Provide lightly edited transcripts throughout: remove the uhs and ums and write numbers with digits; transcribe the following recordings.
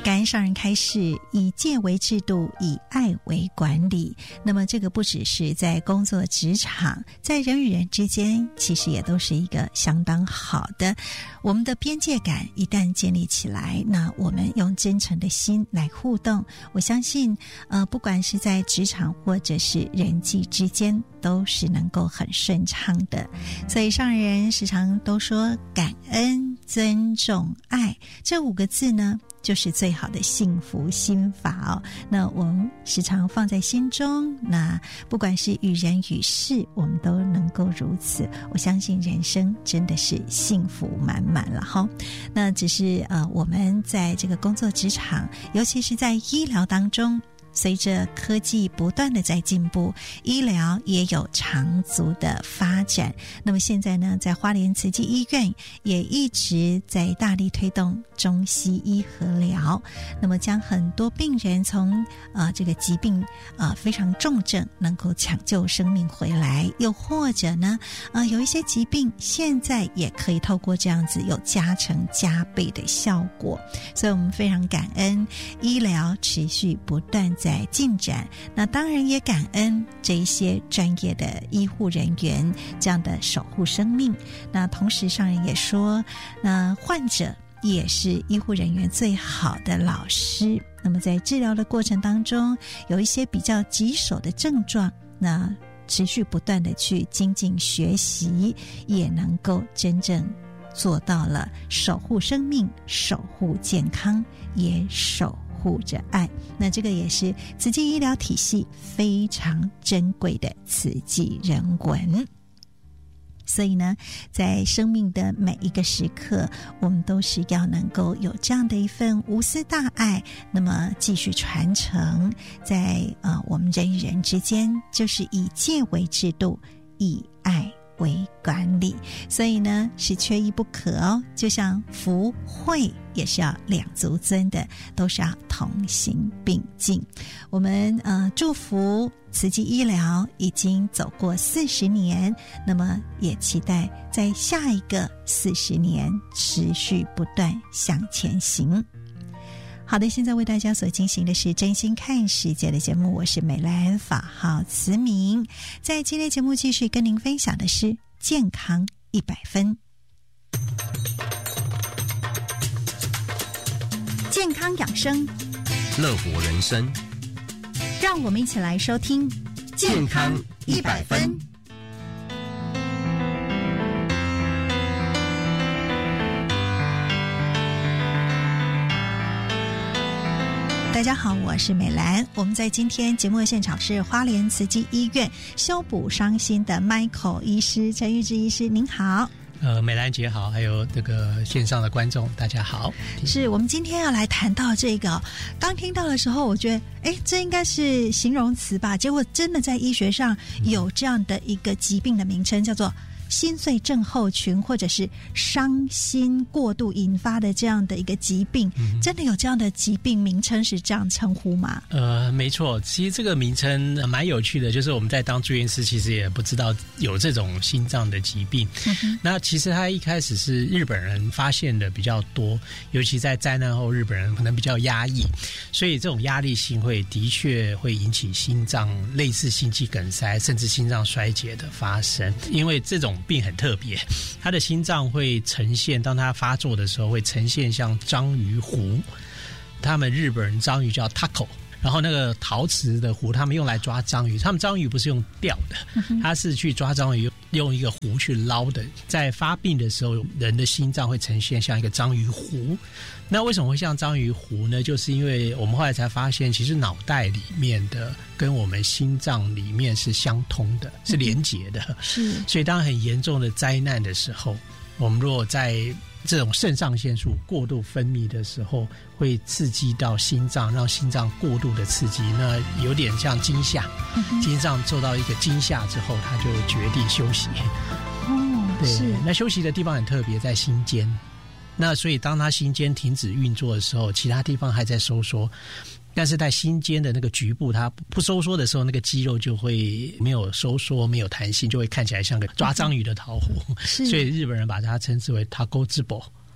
感恩上人开示，以戒为制度，以爱为管理。那么这个不只是在工作职场，在人与人之间，其实也都是一个相当好的。我们的边界感一旦建立起来，那我们用真诚的心来互动，我相信不管是在职场或者是人际之间，都是能够很顺畅的。所以上人时常都说感恩、尊重、爱这5个字呢，就是最好的幸福心法哦。那我们时常放在心中，那不管是与人与事，我们都能够如此。我相信人生真的是幸福满满了哈。那只是我们在这个工作职场，尤其是在医疗当中，随着科技不断的在进步，医疗也有长足的发展。那么现在呢，在花莲慈济医院也一直在大力推动中西医合疗，那么将很多病人从这个疾病非常重症能够抢救生命回来，又或者呢有一些疾病现在也可以透过这样子有加成加倍的效果。所以我们非常感恩医疗持续不断在进展，那当然也感恩这一些专业的医护人员这样的守护生命。那同时上人也说，那患者也是医护人员最好的老师。那么在治疗的过程当中，有一些比较棘手的症状，那持续不断的去精进学习，也能够真正做到了守护生命、守护健康，也守护着爱。那这个也是慈济医疗体系非常珍贵的慈济人文。所以呢，在生命的每一个时刻，我们都是要能够有这样的一份无私大爱，那么继续传承在我们人与人之间，就是以戒为制度，以爱为管理。所以呢，是缺一不可哦。就像福慧也是要两足尊的，都是要同行并进。我们祝福慈济医疗已经走过40年，那么也期待在下一个40年持续不断向前行。好的，现在为大家所进行的是真心看世界的节目，我是美兰，法号慈明。在今天节目继续跟您分享的是健康100分。健康养生， 乐活人生， 让我们一起来收听健康100分。 大家好，我是美兰。我们在今天节目的现场是花莲慈济医院修补伤心的 Michael 医师，陈玉芝医师，您好。 美兰姐好，还有这个线上的观众大家好。 是我们今天要来谈到这个，刚听到的时候我觉得这应该是形容词吧，结果真的在医学上有这样的一个疾病的名称，叫做心碎症候群，或者是伤心过度引发的这样的一个疾病，真的有这样的疾病名称是这样称呼吗？ 没错，其实这个名称蛮有趣的，就是我们在当住院师其实也不知道有这种心脏的疾病。那其实它一开始是日本人发现的比较多，尤其在灾难后日本人可能比较压抑，所以这种压力性的确会引起心脏类似心肌梗塞甚至心脏衰竭的发生。因为这种病很特别，他的心脏会呈现，当他发作的时候会呈现像章鱼湖，他们日本人章鱼叫 taco， 然后那个陶瓷的壶他们用来抓章鱼，他们章鱼不是用钓的，他是去抓章鱼用一个壶去捞的。在发病的时候，人的心脏会呈现像一个章鱼湖。那为什么会像章鱼湖呢？就是因为我们后来才发现，其实脑袋里面的跟我们心脏里面是相通的，是连结的。是，所以当很严重的灾难的时候，我们如果在这种肾上腺素过度分泌的时候，会刺激到心脏，让心脏过度的刺激，那有点像惊吓。心脏受到一个惊吓之后，他就决定休息。对，那休息的地方很特别，在心间。那所以当他心间停止运作的时候，其他地方还在收缩，但是在心间的那个局部它不收缩的时候，那个肌肉就会没有收缩，没有弹性，就会看起来像个抓章鱼的陶壶。所以日本人把它称之为 taco 之宝，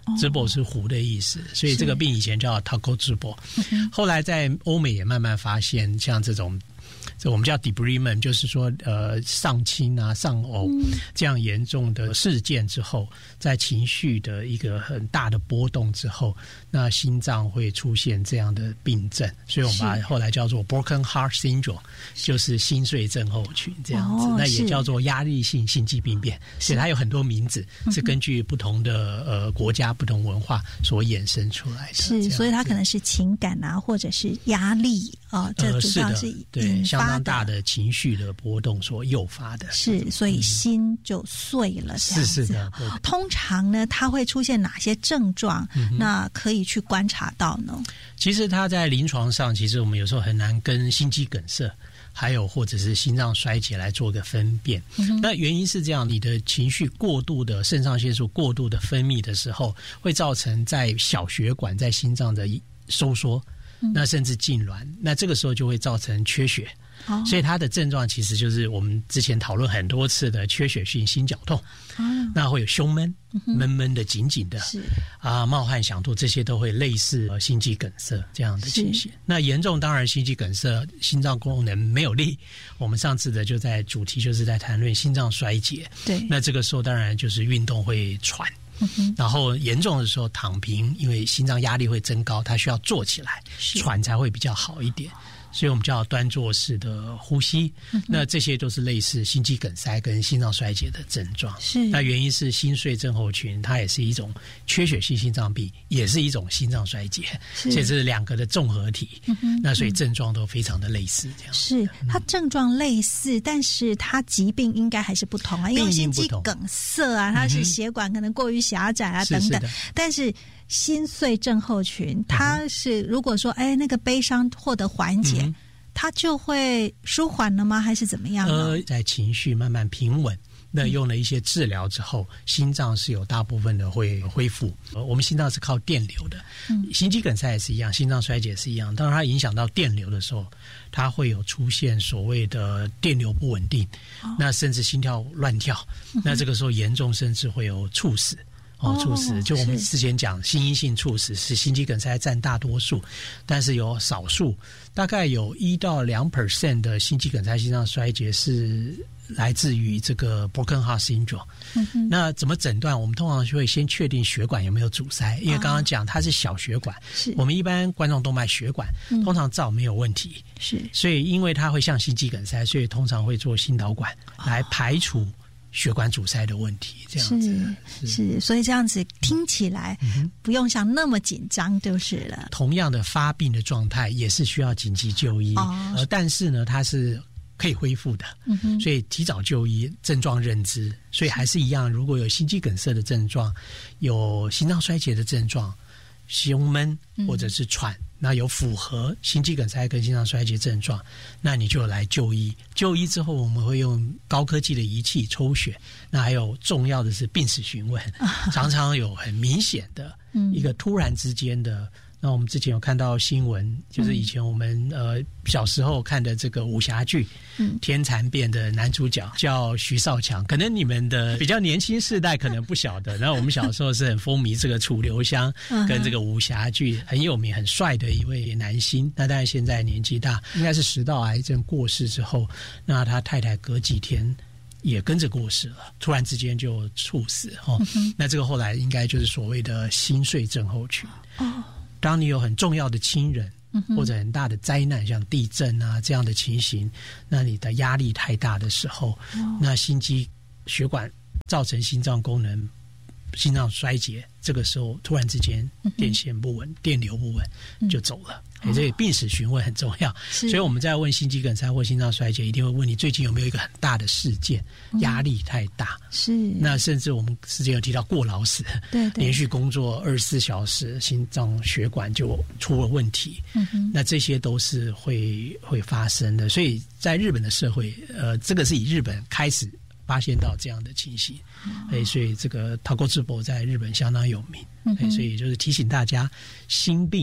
淄博是湖的意思，所以这个病以前叫 Tako 淄博，后来在欧美也慢慢发现像这种我们叫 debridement， 就是说丧亲啊丧偶这样严重的事件之后，在情绪的一个很大的波动之后，那心脏会出现这样的病症，所以我们把它后来叫做 broken heart syndrome， 就是心碎症候群这样子，那也叫做压力性心肌病变，所以它有很多名字，是根据不同的国家不同文化所衍生出来的， 是，所以它可能是情感啊，或者是压力啊，这主要是对相当大的情绪的波动所诱发的， 是，所以心就碎了这样子。 是的。 通常呢，它会出现哪些症状？那可以去观察到呢？ 其实它在临床上，其实我们有时候很难跟心肌梗塞还有或者是心脏衰竭来做个分辨。那原因是这样，你的情绪过度的肾上腺素过度的分泌的时候，会造成在小血管在心脏的收缩，那甚至痉挛，那这个时候就会造成缺血。所以它的症状其实就是我们之前讨论很多次的缺血性心绞痛，那会有胸闷、闷闷的、紧紧的，冒汗、想吐，这些都会类似心肌梗塞这样的情形。那严重当然心肌梗塞，心脏功能没有力。我们上次的就在主题就是在谈论心脏衰竭，对，那这个时候当然就是运动会喘。然后严重的时候躺平，因为心脏压力会增高，它需要坐起来喘才会比较好一点，所以我们叫端坐式的呼吸。那这些都是类似心肌梗塞跟心脏衰竭的症状。是，那原因是心碎症候群，它也是一种缺血性心脏病，也是一种心脏衰竭，所以这是两个的综合体。那所以症状都非常的类似，这样是它症状类似，但是它疾病应该还是不同啊，因为心肌梗塞啊，它是血管可能过于狭窄啊等等，但是心碎症候群，它是如果说那个悲伤获得缓解，它就会舒缓了吗？还是怎么样呢？ 在情绪慢慢平稳，那用了一些治疗之后，心脏是有大部分的会恢复。我们心脏是靠电流的，心肌梗塞也是一样，心脏衰竭也是一样。当它影响到电流的时候，它会有出现所谓的电流不稳定，那甚至心跳乱跳，那这个时候严重甚至会有猝死。猝死就我们之前讲心因性猝死是心肌梗塞占大多数，但是有少数大概有1到2% 的心肌梗塞心脏衰竭是来自于这个 broken heart syndrome。那怎么诊断？我们通常就会先确定血管有没有阻塞，因为刚刚讲它是小血管，我们一般冠状动脉血管通常照没有问题，所以因为它会像心肌梗塞，所以通常会做心导管来排除血管阻塞的问题，这样子是，所以这样子听起来不用想那么紧张就是了。 同样的发病的状态也是需要紧急就医，但是呢，它是可以恢复的，所以提早就医，症状认知，所以还是一样，如果有心肌梗塞的症状，有心脏衰竭的症状，胸闷或者是喘，那有符合心肌梗塞跟心脏衰竭症状，那你就来就医。就医之后，我们会用高科技的仪器抽血，那还有重要的是病史询问，常常有很明显的一个突然之间的。那我们之前有看到新闻，就是以前我们小时候看的这个武侠剧《天蚕变》的男主角叫徐少强，可能你们的比较年轻世代可能不晓得。然后我们小时候是很风靡这个楚留香跟这个武侠剧，很有名很帅的一位男星。那当然现在年纪大，应该是食道癌症过世之后，那他太太隔几天也跟着过世了，突然之间就猝死那这个后来应该就是所谓的心碎症候群。当你有很重要的亲人或者很大的灾难，像地震啊这样的情形，那你的压力太大的时候，那心肌血管造成心脏功能、心脏衰竭，这个时候突然之间电线不稳、电流不稳就走了。所以病史询问很重要，所以我们在问心肌梗塞或心脏衰竭，一定会问你最近有没有一个很大的事件，压力太大。那甚至我们之前有提到过劳死，连续工作24小时，心脏血管就出了问题。那这些都是会发生的。所以在日本的社会，这个是以日本开始发现到这样的情形，所以这个 Tako 淄博在日本相当有名。所以就是提醒大家，心病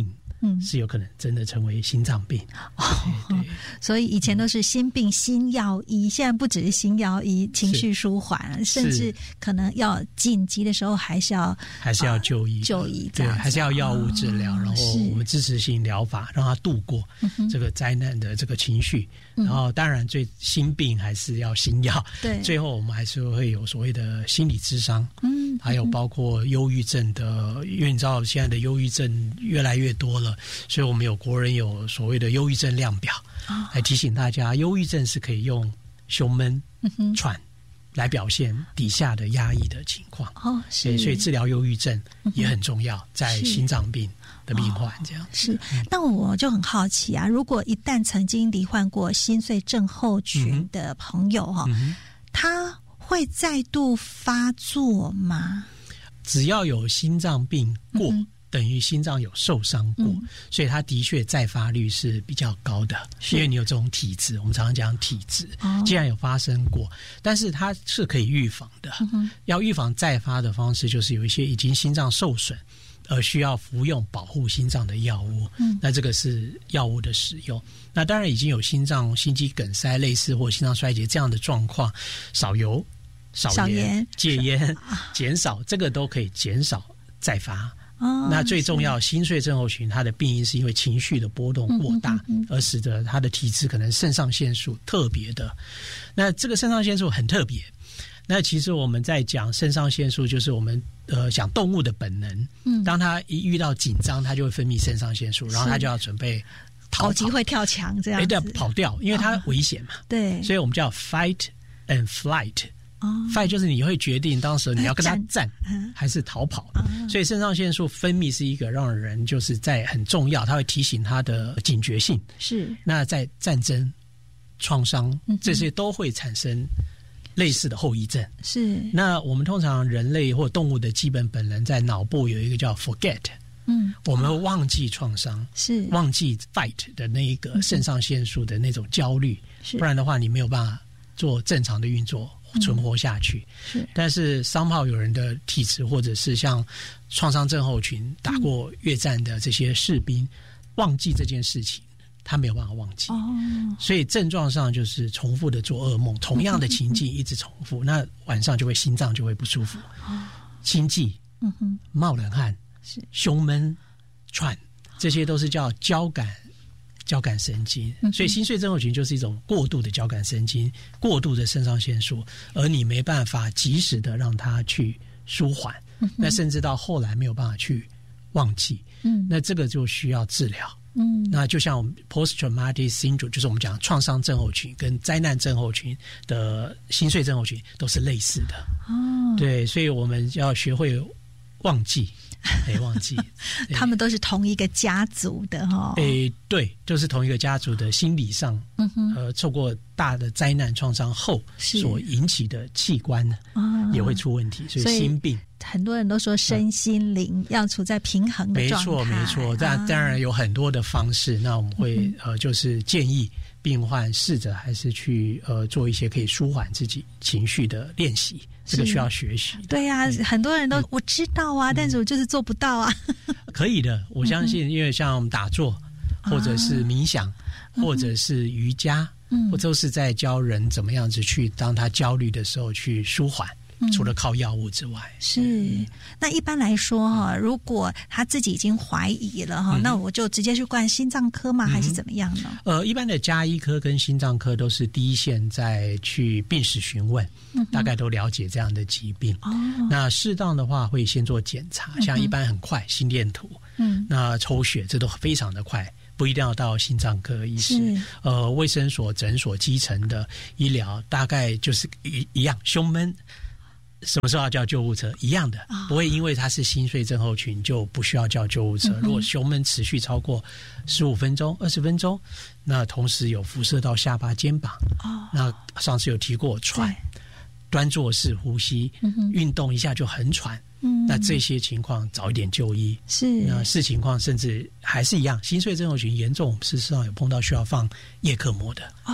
是有可能真的成为心脏病。对， 所以以前都是心病心药医，现在不只是心药医，情绪舒缓，甚至可能要紧急的时候还是要就医， 对，还是要药物治疗，然后我们支持性疗法让他度过这个灾难的这个情绪。然后当然心病还是要心药，对，最后我们还是会有所谓的心理咨商，还有包括忧郁症的，因为你知道现在的忧郁症越来越多了，所以我们国人有所谓的忧郁症量表，来提醒大家，忧郁症是可以用胸闷、喘来表现底下的压抑的情况。所以治疗忧郁症也很重要，在心脏病的病患这样是。那我就很好奇啊，如果一旦曾经罹患过心碎症候群的朋友他会再度发作吗？ 只要有心脏病过，等于心脏有受伤过，所以它的确再发率是比较高的，因为你有这种体质，我们常常讲体质，既然有发生过，但是它是可以预防的。要预防再发的方式，就是有一些已经心脏受损而需要服用保护心脏的药物，那这个是药物的使用。那当然已经有心肌梗塞类似或心脏衰竭这样的状况，少油少盐戒烟减少，这个都可以减少再发。那最重要，心碎症候群它的病因是因为情绪的波动过大，而使得它的体质可能肾上腺素特别的。那这个肾上腺素很特别，那其实我们在讲肾上腺素，就是我们讲动物的本能，当它一遇到紧张，它就会分泌肾上腺素，然后它就要准备跑，机会跳墙这样子， 跑掉，因为它危险嘛。对，所以我们叫 fight and flight。fight 就是你会决定当时你要跟他战还是逃跑，所以肾上腺素分泌是一个让人就是在很重要，它会提醒他的警觉性。是，那在战争、创伤这些都会产生类似的后遗症。是，那我们通常人类或动物的基本本能在脑部有一个叫 forget，我们会忘记创伤，是忘记 fight 的那一个肾上腺素的那种焦虑，不然的话你没有办法做正常的运作，存活下去。但是somehow有人的体质，或者是像创伤症候群打过越战的这些士兵，忘记这件事情他没有办法忘记，所以症状上就是重复的做噩梦，同样的情境一直重复，那晚上就会心脏就会不舒服，心悸，冒冷汗，胸闷喘，这些都是叫交感神经。所以心碎症候群就是一种过度的交感神经，过度的肾上腺素，而你没办法及时的让它去舒缓，那甚至到后来没有办法去忘记，那这个就需要治疗。那就像我们 post-traumatic syndrome， 就是我们讲创伤症候群跟灾难症候群的心碎症候群都是类似的。对，所以我们要学会忘记。忘记他们都是同一个家族的对，就是同一个家族的心理上受过大的灾难创伤后所引起的器官也会出问题，所以心病很多人都说身心灵要处在平衡的状态。 没错，当然有很多的方式，那我们会就是建议病患试着还是去做一些可以舒缓自己情绪的练习，这个需要学习。 对啊，很多人都我知道啊，但是我就是做不到啊。 可以的，我相信，因为像我们打坐，或者是冥想，或者是瑜伽，或都是在教人怎么样子去当他焦虑的时候去舒缓。除了靠药物之外， 是。那一般来说如果他自己已经怀疑了那我就直接去挂心脏科吗？还是怎么样呢？ 一般的家医科跟心脏科都是第一线在去病史询问，大概都了解这样的疾病。那适当的话会先做检查，像一般很快心电图，那抽血这都非常的快。不一定要到心脏科医师，卫生所、诊所、基层的医疗，大概就是一样，胸闷。什么时候要叫救护车？一样的，不会因为他是心碎症候群就不需要叫救护车。如果胸闷持续超过15分钟、20分钟，那同时有辐射到下巴、肩膀，那上次有提过喘，端坐式呼吸，运动一下就很喘。那这些情况早一点就医，是那视情况甚至还是一样，心碎症候群严重，事实上有碰到需要放叶克膜的。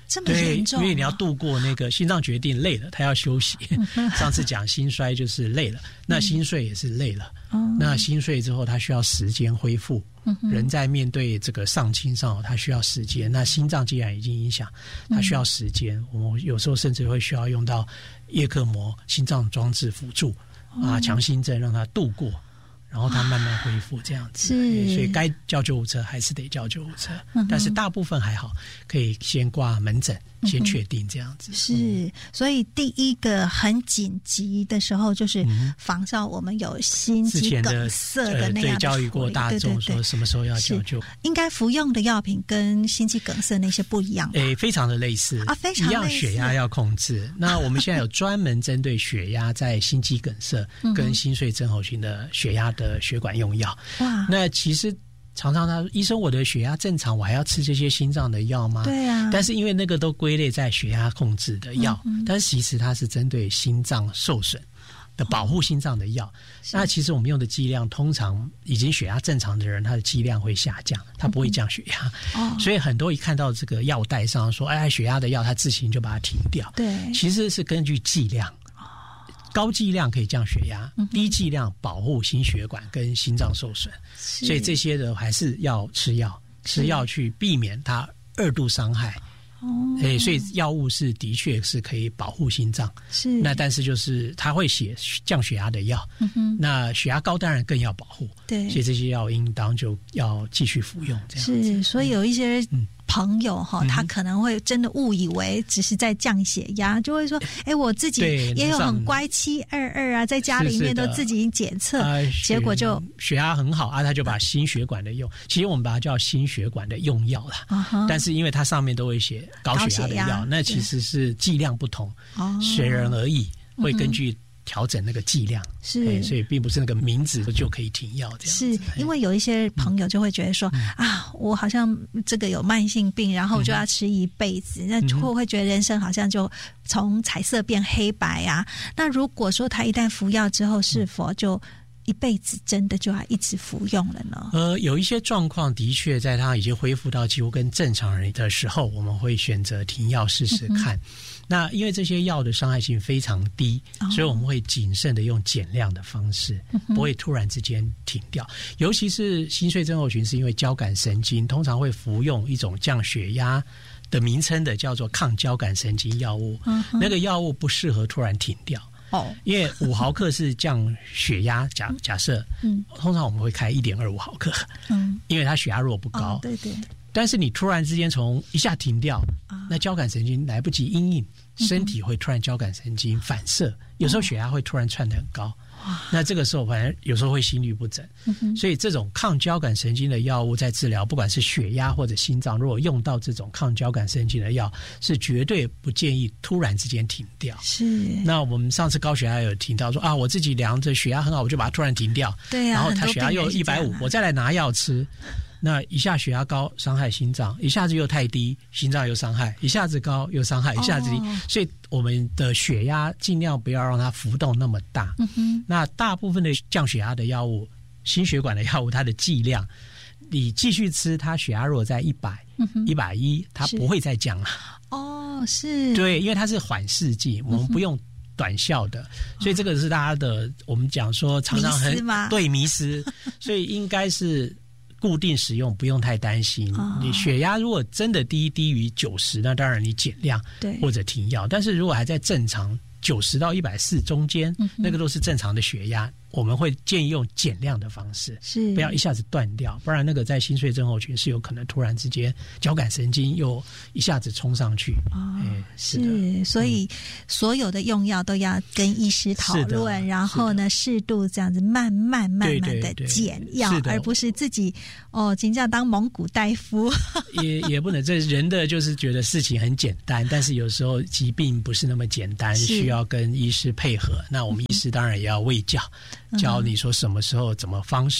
这么严重， 对，因为你要度过那个心脏决定累了，他要休息。上次讲心衰就是累了，那心碎也是累了。那心碎之后，他需要时间恢复。人在面对这个丧亲上，他需要时间。那心脏既然已经影响，他需要时间。我们有时候甚至会需要用到叶克膜、心脏装置辅助强心针，让他度过。然后他慢慢恢复这样子，所以该叫救护车还是得叫救护车，但是大部分还好，可以先挂门诊，先确定这样子。 是，所以第一个很紧急的时候，就是防照我们有心肌梗塞的那样的对，教育过大众说什么时候要叫救， 应该服用的药品跟心肌梗塞那些不一样吧？ 非常的类似啊， 非常类似， 一样血压要控制。那我们现在有专门针对血压在心肌梗塞跟心碎症候群的血压的血管用药。哇，那其实常常他说医生，我的血压正常，我还要吃这些心脏的药吗？ 对啊， 但是因为那个都归类在血压控制的药，但是其实它是针对心脏受损的保护心脏的药。那其实我们用的剂量，通常已经血压正常的人，他的剂量会下降，他不会降血压。所以很多一看到这个药袋上说血压的药，他自行就把它停掉。 对， 其实是根据剂量。高剂量可以降血压，低剂量保护心血管跟心脏受损，所以这些的还是要吃药去避免它二度伤害。所以药物是的确是可以保护心脏，是。那但是就是它会写降血压的药，那血压高当然更要保护，对。所以这些药应当就要继续服用，这样子。 是，所以有一些朋友他可能会真的误以为只是在降血压，就会说我自己也有很乖722啊，在家里面都自己检测，结果就血压很好他就把心血管的用，其实我们把它叫心血管的用药啦，但是因为它上面都会写高血压的药，那其实是剂量不同，随人而异，会根据调整那个剂量，是，所以并不是那个名字就可以停药这样子。 是因为有一些朋友就会觉得说我好像这个有慢性病，然后我就要吃一辈子，那会觉得人生好像就从彩色变黑白啊。那如果说他一旦服药之后，是否就一辈子真的就要一直服用了呢？ 有一些状况的确在他已经恢复到几乎跟正常人的时候，我们会选择停药试试看。那因为这些药的伤害性非常低，所以我们会谨慎的用减量的方式，不会突然之间停掉。尤其是心碎症候群是因为交感神经，通常会服用一种降血压的名称的叫做抗交感神经药物，那个药物不适合突然停掉。因为5毫克是降血压，假设通常我们会开1.25毫克，因为它血压如果不高， 对对。 但是你突然之间从一下停掉，那交感神经来不及因应，身体会突然交感神经反射，有时候血压会突然窜得很高，那这个时候反正有时候会心律不整，所以这种抗交感神经的药物在治疗不管是血压或者心脏，如果用到这种抗交感神经的药，是绝对不建议突然之间停掉。 是。 那我们上次高血压有听到说我自己量着血压很好，我就把它突然停掉，对然后他血压又150，我再来拿药吃，那一下血压高伤害心脏，一下子又太低，心脏又伤害，一下子高又伤害，一下子低，所以我们的血压尽量不要让它浮动那么大。那大部分的降血压的药物，心血管的药物，它的剂量，你继续吃，它血压如果在100、110，它不会再降了。 是。 对，因为它是缓释剂，我们不用短效的，所以这个是大家的，我们讲说常常很迷思，所以应该是固定使用，不用太担心。你血压如果真的低于90，那当然你减量或者停药，但是如果还在正常90到140中间，那个都是正常的血压，我们会建议用减量的方式，不要一下子断掉，不然那个在心碎症候群是有可能突然之间交感神经又一下子冲上去。 是，所以所有的用药都要跟医师讨论，然后呢适度这样子慢慢的减药，而不是自己真正当蒙古大夫。 也不能，这人的就是觉得事情很简单，但是有时候疾病不是那么简单，需要跟医师配合。那我们医师当然也要卫教，教你说什么时候怎么方式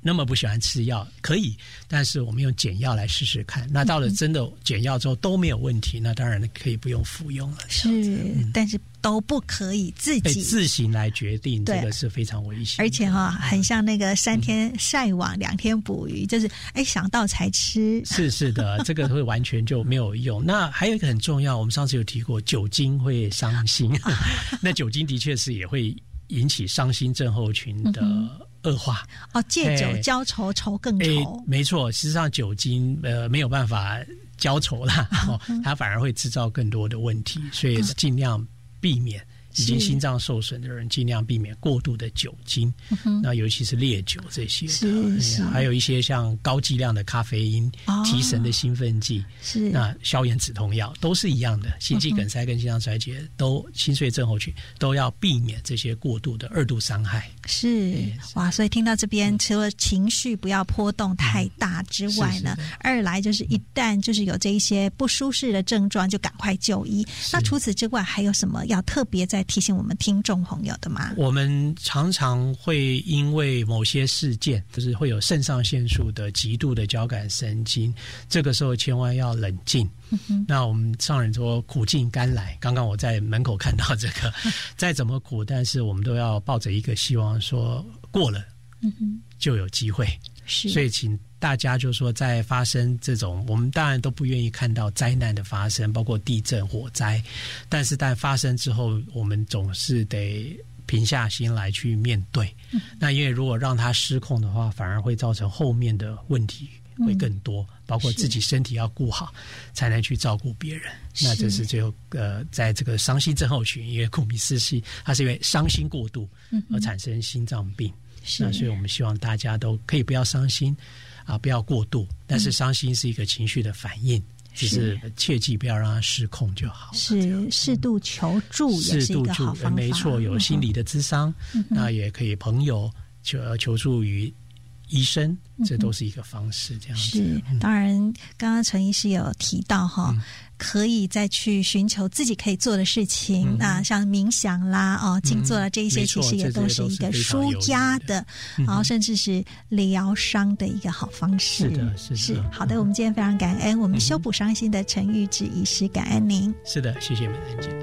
那么不喜欢吃药，可以，但是我们用减药来试试看。那到了真的减药之后都没有问题，那当然可以不用服用了。 是，但是都不可以自己自行来决定，这个是非常危险的。 而且很像那个3天晒网2天捕鱼，就是想到才吃。 是的，这个会完全就没有用。那还有一个很重要，我们上次有提过，酒精会伤心。那酒精的确是也会引起伤心症候群的恶化。 借酒浇愁，愁更愁。 没错，事实上酒精没有办法浇愁啦，它反而会制造更多的问题，所以尽量避免。已经心脏受损的人尽量避免过度的酒精，那尤其是烈酒这些的，还有一些像高剂量的咖啡因、提神的兴奋剂，那消炎止痛药都是一样的。心肌梗塞跟心脏衰竭心碎症候群都要避免这些过度的2度伤害。 哇，所以听到这边，除了情绪不要波动太大之外呢，二来就是一旦就是有这一些不舒适的症状，就赶快就医。那除此之外，还有什么要特别在提醒我们听众朋友的吗？我们常常会因为某些事件，就是会有肾上腺素的极度的交感神经，这个时候千万要冷静。那我们上人说苦尽甘来，刚刚我在门口看到这个，再怎么苦，但是我们都要抱着一个希望，说过了就有机会。所以请大家就说，在发生这种，我们当然都不愿意看到灾难的发生，包括地震、火灾，但是在发生之后，我们总是得平下心来去面对。那因为如果让它失控的话，反而会造成后面的问题会更多，包括自己身体要顾好，才能去照顾别人。那这是最后在这个伤心症候群，因为顾名思义，它是因为伤心过度而产生心脏病。那所以我们希望大家都可以不要伤心不要过度，但是伤心是一个情绪的反应，只是切记不要让它失控就好了。 适度求助也是一个好方法。 没错，有心理的咨商，那也可以朋友求助于医生，这都是一个方式。这样子当然刚刚陈医师有提到可以再去寻求自己可以做的事情，那像冥想啦静坐啦这一些，其实也都是一个舒压的，然后甚至是疗伤的一个好方式。是的。好的，我们今天非常感恩我们修补伤心的陈玉芝医师，感恩您。 是的，谢谢美兰姐。